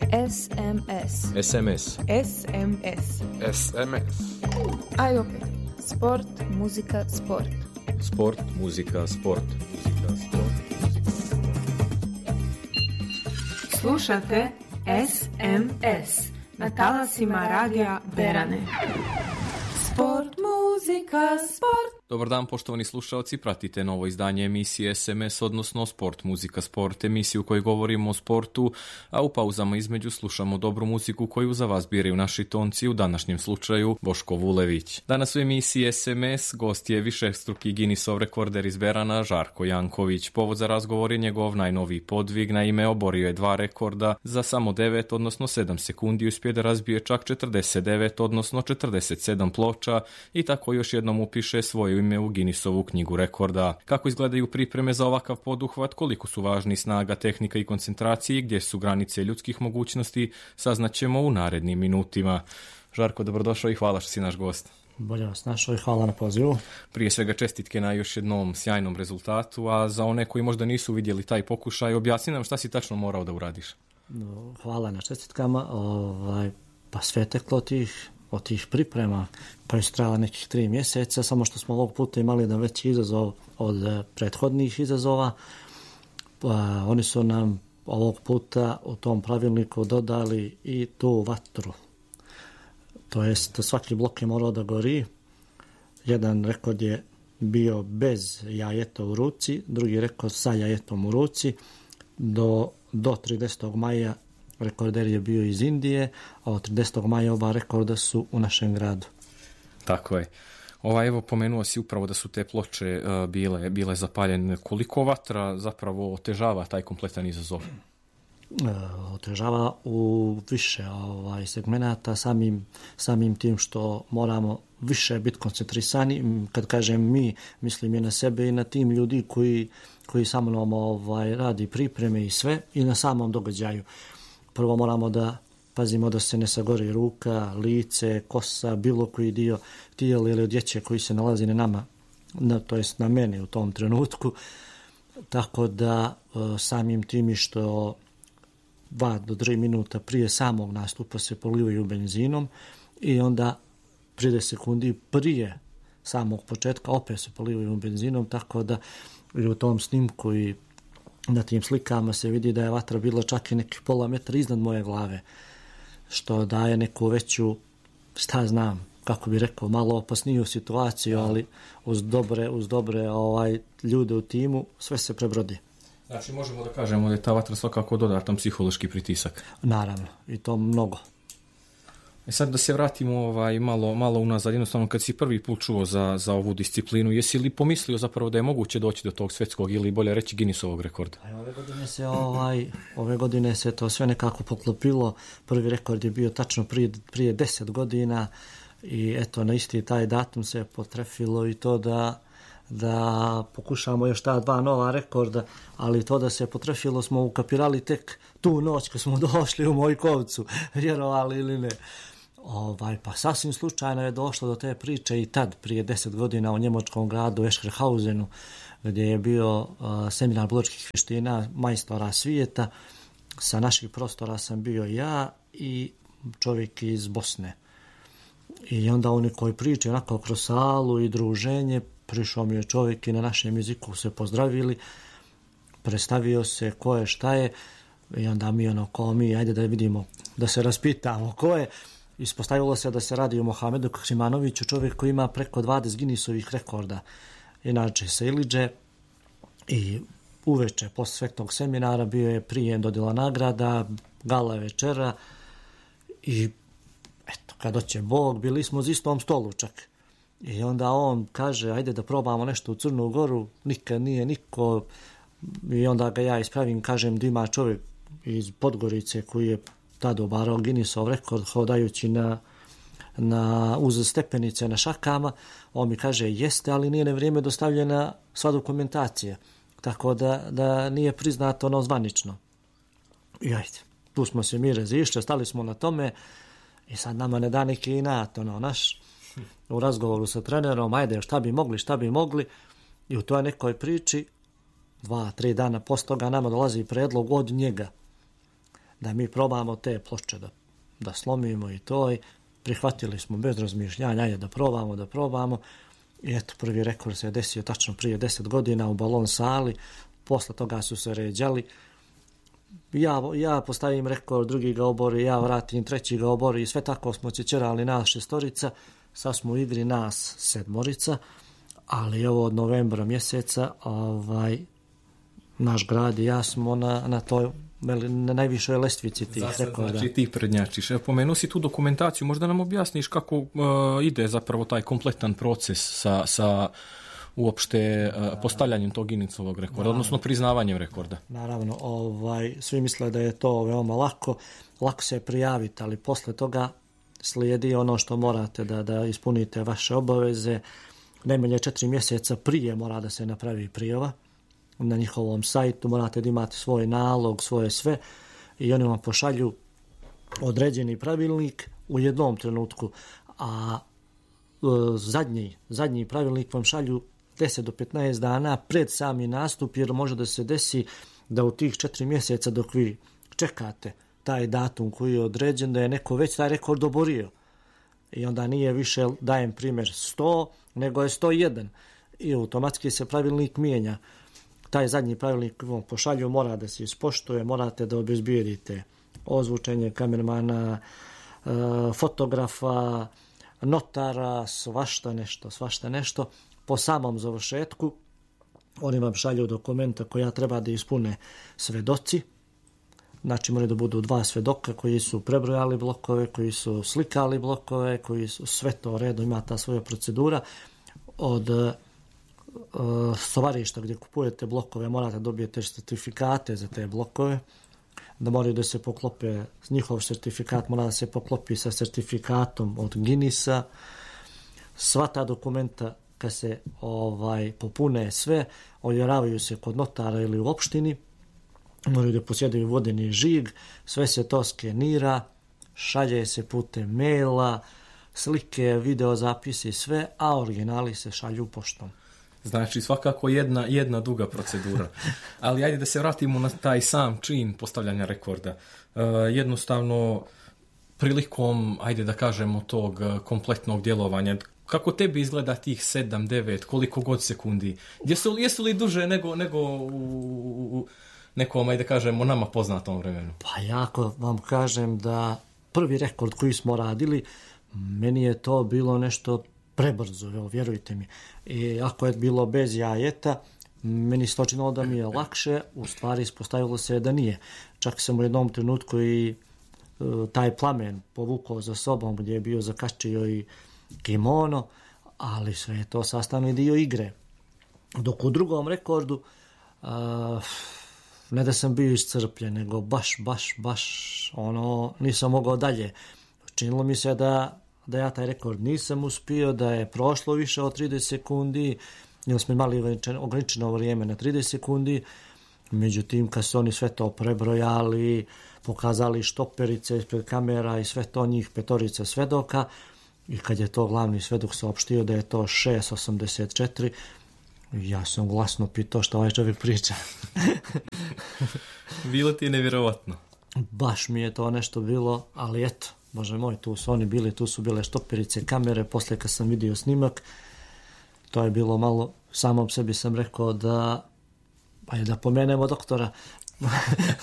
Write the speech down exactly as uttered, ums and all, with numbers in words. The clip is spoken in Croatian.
S M S. S M S. S M S. S M S. Aj opet. Sport, muzika, sport. Sport, muzika, sport. Muzika, sport. Slušate S M S na talasima radija Berane. Sport, muzika, sport. Dobar dan, poštovani slušalci, pratite novo izdanje emisije S M S, odnosno Sport, muzika, sport, emisiju u kojoj govorimo o sportu, a u pauzama između slušamo dobru muziku koju za vas biraju naši tonci, u današnjem slučaju Boško Vulević. Danas u emisiji S M S gost je višestruki Guinnessov rekorder iz Berana Žarko Janković. Povod za razgovor je njegov najnoviji podvig, naime oborio je dva rekorda za samo devet, odnosno sedam sekundi, uspije da razbije čak četrdeset devet, odnosno četrdeset sedam ploča i tako još jednom upiše svoje ime u Guinnessovu knjigu rekorda. Kako izgledaju pripreme za ovakav poduhvat, koliko su važni snaga, tehnika i koncentracije i gdje su granice ljudskih mogućnosti, saznaćemo u narednim minutima. Žarko, dobrodošao i hvala što si naš gost. Bolje vas našao i hvala na pozivu. Prije svega čestitke na još jednom sjajnom rezultatu, a za one koji možda nisu vidjeli taj pokušaj, objasni nam šta si tačno morao da uradiš. Hvala na čestitkama. Ovaj, pa sve teklo tih od tih priprema koje su trajala nekih tri mjeseca, samo što smo ovog puta imali jedan veći izazov od prethodnih izazova. Pa, oni su nam ovog puta u tom pravilniku dodali i tu vatru. To jest svaki blok je morao da gori. Jedan rekord je bio bez jajeta u ruci, drugi rekord sa jajetom u ruci. Do, do tridesetog maja rekorder je bio iz Indije, a od tridesetog maja oba rekorda su u našem gradu. Tako je. Ova, evo, pomenuo si upravo da su te ploče uh, bile, bile zapaljene. Koliko vatra zapravo otežava taj kompletan izazov? E, otežava u više ovaj, segmenata, samim, samim tim što moramo više biti koncentrisani. Kad kažem mi, mislim i na sebe i na tim ljudi koji, koji sa mnom ovaj, radi pripreme i sve i na samom događaju. Prvo moramo da pazimo da se ne sagori ruka, lice, kosa, bilo koji dio tijela ili odjeće koji se nalazi na nama, na, to jest na mene u tom trenutku. Tako da e, samim tim što dva do tri minuta prije samog nastupa se polivaju benzinom i onda trideset sekundi prije samog početka opet se polivaju benzinom, tako da i u tom snimku i na tim slikama se vidi da je vatra bila čak i neki pola metra iznad moje glave, što daje neku veću, šta znam, kako bi rekao, malo opasniju situaciju, ali uz dobre, uz dobre ovaj, ljude u timu sve se prebrodi. Znači možemo da kažemo da je ta vatra svakako dodatan psihološki pritisak. Naravno, i to mnogo. E sad da se vratimo ovaj, malo, malo unazad, jednostavno kad si prvi put čuo za, za ovu disciplinu, jesi li pomislio zapravo da je moguće doći do tog svjetskog ili bolje reći Guinnessovog rekorda? Ove godine se, ovaj, ove godine se to sve nekako poklopilo. Prvi rekord je bio tačno prije, prije deset godina i eto na isti taj datum se potrefilo i to da da pokušamo još ta dva nova rekorda, ali to da se potrefilo smo ukapirali tek tu noć kad smo došli u Mojkovcu, vjerovali ili ne. Ovaj, pa sasvim slučajno je došlo do te priče i tad, prije deset godina u njemačkom gradu Eschrehausenu, gdje je bio uh, seminar borilačkih vještina majstora svijeta. Sa naših prostora sam bio ja i čovjek iz Bosne. I onda oni koji priče onako kroz salu i druženje, prišao mi je čovjek i na našem jeziku se pozdravili, predstavio se ko je, šta je, i onda mi ono ko mi, ajde da vidimo, da se raspitamo ko je. Ispostavilo se da se radi o Mohamedu Kaksimanoviću, čovjek koji ima preko dvadeset Guinnessovih rekorda. Inače sa Iliđe i uveče posle svetog seminara bio je prijem dodjela nagrada, gala večera i eto, kad doće Bog, bili smo uz istom stolu čak. I onda on kaže, ajde da probamo nešto u Crnu Goru, nikad nije niko, i onda ga ja ispravim, kažem da ima čovjek iz Podgorice koji je tada obarao Guinnessov rekord hodajući na, na, uz stepenice na šakama. On mi kaže, jeste, ali nije na vrijeme dostavljena sva dokumentacija, tako da, da nije priznato ono zvanično. I ajde, tu smo se mi razišli, stali smo na tome i sad nama ne da neki inat, ono, naš, u razgovoru sa trenerom, ajde, šta bi mogli, šta bi mogli, i u toj nekoj priči, dva, tri dana posto toga nama dolazi predlog od njega da mi probamo te ploče da, da slomimo i to. I prihvatili smo bez razmišljanja, je da probamo, da probamo. I eto, prvi rekord se je desio tačno prije deset godina u balon sali. Posle toga su se ređali. Ja, ja postavim rekord, drugi ga obori, ja vratim, treći ga obori i sve tako smo ćećerali nas šestorica. Sad smo u igri nas sedmorica, ali ovo od novembra mjeseca ovaj, naš grad i ja smo na, na toj na najvišoj lestvici tih Zasad, rekorda. Znači ti prednjačiš. Evo, pomenuo si tu dokumentaciju, možda nam objasniš kako uh, ide zapravo taj kompletan proces sa, sa uopšte uh, postavljanjem tog Guinnessovog rekorda, naravno, odnosno priznavanjem rekorda. Naravno, ovaj, svi misle da je to veoma lako, lako se prijaviti, ali posle toga slijedi ono što morate da, da ispunite vaše obaveze. Najmanje četiri mjeseca prije mora da se napravi prijava. Na njihovom sajtu morate da imate svoj nalog, svoje sve i oni vam pošalju određeni pravilnik u jednom trenutku, a e, zadnji, zadnji pravilnik vam šalju deset do petnaest dana pred sami nastup, jer može da se desi da u tih četiri mjeseca dok vi čekate taj datum koji je određen, da je neko već taj rekord oborio. I onda nije više, dajem primjer, sto, nego je sto jedan. I automatski se pravilnik mijenja. Taj zadnji pravilnik vam pošalju, mora da se ispoštuje, morate da obezbijedite ozvučenje kamermana, fotografa, notara, svašta nešto, svašta nešto. Po samom završetku oni vam šalju dokumenta koja treba da ispune svedoci. Znači moraju da budu dva svedoka koji su prebrojali blokove, koji su slikali blokove, koji su sve to redom, ima ta svoja procedura. Od uh, stovarišta gdje kupujete blokove morate dobijete certifikate za te blokove, da moraju da se poklope, njihov certifikat mora da se poklopi sa certifikatom od Guinnessa. Sva ta dokumenta kad se ovaj popune sve, ovjeravaju se kod notara ili u opštini, moraju da posjedaju vodeni žig, sve se to skenira, šalje se putem maila, slike, video zapisi, sve, a originali se šalju poštom. Znači svakako jedna, jedna duga procedura. Ali ajde da se vratimo na taj sam čin postavljanja rekorda. Uh, jednostavno, prilikom, ajde da kažemo, tog kompletnog djelovanja, kako tebi izgleda tih sedam, devet, koliko god sekundi? Jesu, jesu li duže nego, nego u, u nekom, ajde da kažemo, nama poznatom vremenu? Pa jako vam kažem da prvi rekord koji smo radili, meni je to bilo nešto prebrzo, evo, vjerujte mi. I ako je bilo bez jajeta, meni se to činilo da mi je lakše, u stvari ispostavilo se da nije. Čak sam u jednom trenutku i uh, taj plamen povukao za sobom gdje je bio zakačio i kimono, ali sve je to sastavni dio igre. Dok u drugom rekordu uh, ne da sam bio iscrpljen, nego baš, baš, baš ono, nisam mogao dalje. Činilo mi se da da ja taj rekord nisam uspio, da je prošlo više od trideset sekundi, jer smo imali ograničeno vrijeme na trideset sekundi, međutim kad su oni sve to prebrojali, pokazali štoperice ispred kamera i sve to njih petorica svedoka, i kad je to glavni svedok saopštio da je to šest osamdeset četiri, ja sam glasno pitao što ovaj čovjek priča. Bilo ti je nevjerovatno. Baš mi je to nešto bilo, ali eto, Bože moj, tu su oni bili, tu su bile štoperice, kamere, poslije kad sam vidio snimak, to je bilo malo, samom sebi sam rekao da, ajde da pomenemo doktora,